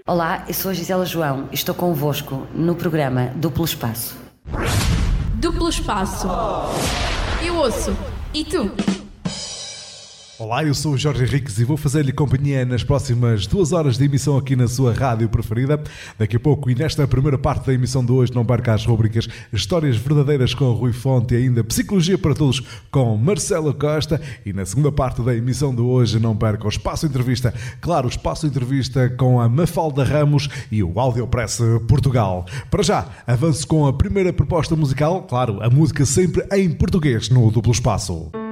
Olá, eu sou a Gisela João e estou convosco no programa Duplo Espaço. Duplo Espaço. Eu ouço. E tu? Olá, eu sou o Jorge Henriques e vou fazer-lhe companhia nas próximas 2 horas de emissão aqui na sua rádio preferida. Daqui a pouco, e nesta primeira parte da emissão de hoje, não perca as rubricas Histórias Verdadeiras com Rui Fonte e ainda Psicologia para Todos com Marcelo Costa. E na segunda parte da emissão de hoje, não perca o Espaço Entrevista. Claro, o Espaço Entrevista com a Mafalda Ramos e o Audiopress Portugal. Para já, avanço com a primeira proposta musical. Claro, a música sempre em português no Duplo Espaço.